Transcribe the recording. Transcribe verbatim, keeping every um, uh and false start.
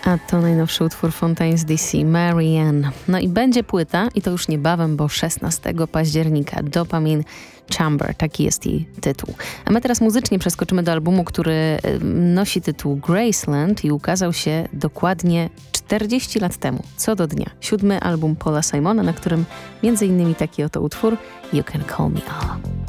A to najnowszy utwór Fontaines D C, Marianne. No i będzie płyta, i to już niebawem, bo szesnastego października, Dopamine Chamber, taki jest jej tytuł. A my teraz muzycznie przeskoczymy do albumu, który nosi tytuł Graceland i ukazał się dokładnie czterdzieści lat temu, co do dnia. Siódmy album Paula Simona, na którym między innymi taki oto utwór You Can Call Me All.